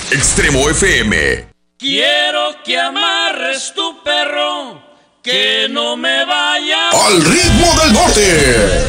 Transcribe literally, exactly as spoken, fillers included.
Extremo F M. Quiero que amarres tu perro, que no me vaya al ritmo del norte.